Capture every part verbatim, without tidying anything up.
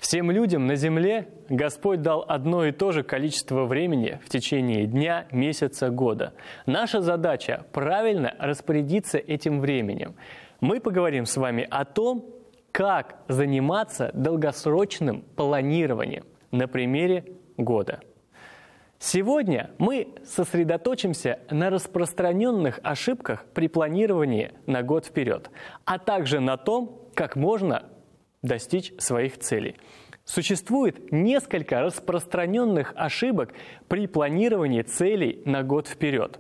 Всем людям на земле Господь дал одно и то же количество времени в течение дня, месяца, года. Наша задача – правильно распорядиться этим временем. Мы поговорим с вами о том, как заниматься долгосрочным планированием на примере года. Сегодня мы сосредоточимся на распространенных ошибках при планировании на год вперед, а также на том, как можно достичь своих целей. Существует несколько распространенных ошибок при планировании целей на год вперед.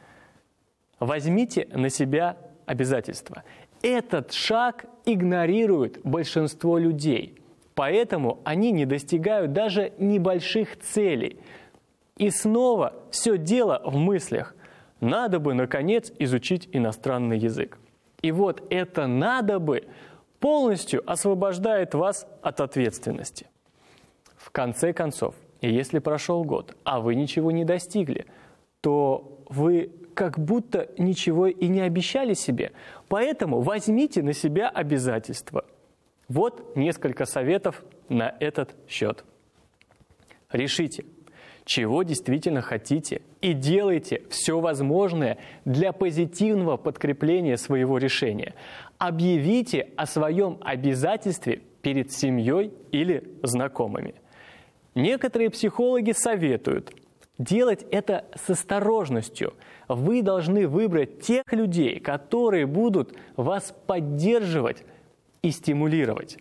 Возьмите на себя обязательства. Этот шаг игнорирует большинство людей, поэтому они не достигают даже небольших целей. И снова все дело в мыслях. Надо бы, наконец, изучить иностранный язык. И вот это «надо бы» полностью освобождает вас от ответственности. В конце концов, если прошел год, а вы ничего не достигли, то вы как будто ничего и не обещали себе. Поэтому возьмите на себя обязательства. Вот несколько советов на этот счет. Решите, чего действительно хотите, и делайте все возможное для позитивного подкрепления своего решения. Объявите о своем обязательстве перед семьей или знакомыми. Некоторые психологи советуют делать это с осторожностью. Вы должны выбрать тех людей, которые будут вас поддерживать и стимулировать.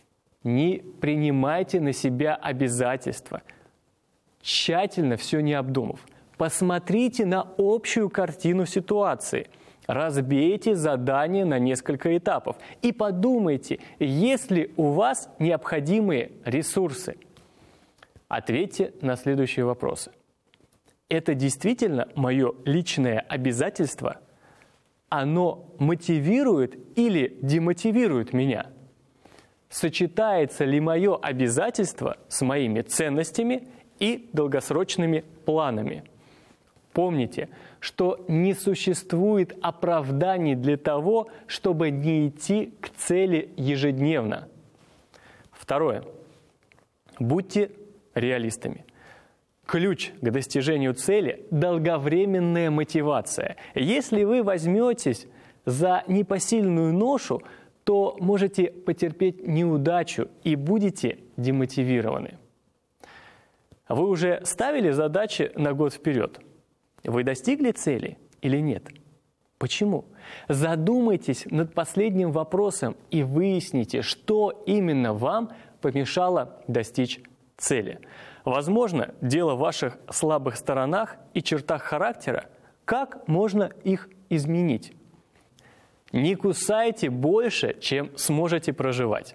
Не принимайте на себя обязательства, тщательно все не обдумав. Посмотрите на общую картину ситуации. Разбейте задание на несколько этапов и подумайте, есть ли у вас необходимые ресурсы. Ответьте на следующие вопросы. Это действительно мое личное обязательство? Оно мотивирует или демотивирует меня? Сочетается ли мое обязательство с моими ценностями и долгосрочными планами? Помните, что не существует оправданий для того, чтобы не идти к цели ежедневно. Второе. Будьте реалистами. Ключ к достижению цели – долговременная мотивация. Если вы возьметесь за непосильную ношу, то можете потерпеть неудачу и будете демотивированы. Вы уже ставили задачи на год вперед? Вы достигли цели или нет? Почему? Задумайтесь над последним вопросом и выясните, что именно вам помешало достичь цели. Возможно, дело в ваших слабых сторонах и чертах характера. Как можно их изменить? Не кусайте больше, чем сможете проживать.